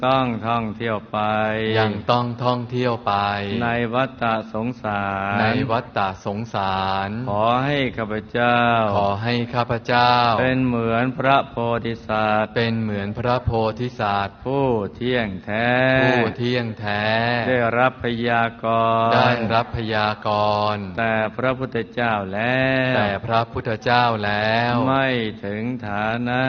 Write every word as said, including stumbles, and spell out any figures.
ต้องท่องเที่ยวไปยังต้องท่องเที่ยวไปในวัฏฏะสงสารในวัฏฏะสงสารขอให้ข้าพเจ้าขอให้ข้าพเจ้าเป็นเหมือนพระโพธิสัตว์เป็นเหมือนพระโพธิสัตว์ผู้เที่ยงแท้ผู้เที่ยงแท้ได้รับพยากรณ์ได้รับพยากรณ์แต่พระพุทธเจ้าแล้วแต่พระพุทธเจ้าแล้วไม่ถึงฐานะ